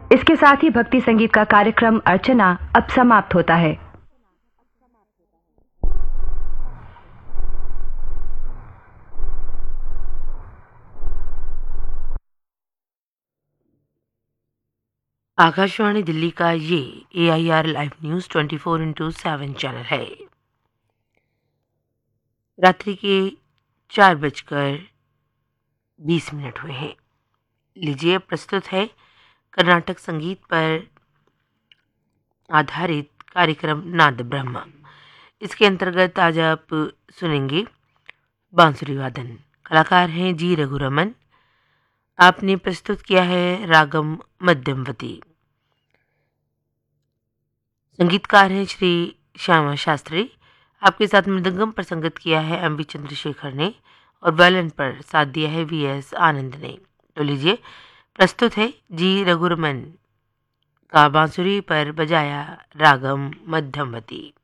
इसके साथ ही भक्ति संगीत का कार्यक्रम अर्चना अब समाप्त होता है। आकाशवाणी दिल्ली का ये AIR लाइव न्यूज़ 24/7 चैनल है। रात्रि के 4:20 हुए हैं। लीजिए प्रस्तुत है कर्नाटक संगीत पर आधारित कार्यक्रम नाद ब्रह्म। इसके अंतर्गत आज आप सुनेंगे बांसुरी वादन। कलाकार हैं जी रघुरमन। आपने प्रस्तुत किया है रागम मध्यमवती। संगीतकार हैं श्री श्यामा शास्त्री। आपके साथ मृदंगम पर संगत किया है MV चंद्रशेखर ने और वायलिन पर साथ दिया है VS आनंद ने। तो लीजिए प्रस्तुत है जी रघुरमन का बांसुरी पर बजाया रागम मध्यमवती।